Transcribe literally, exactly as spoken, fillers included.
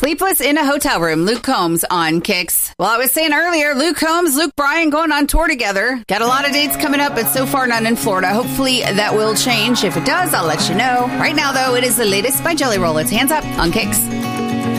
Sleepless in a Hotel Room, Luke Combs on Kicks. Well, I was saying earlier, Luke Combs, Luke Bryan going on tour together. Got a lot of dates coming up, but so far none in Florida. Hopefully that will change. If it does, I'll let you know. Right now, though, it is the latest by Jelly Roll. It's Hands Up on Kicks.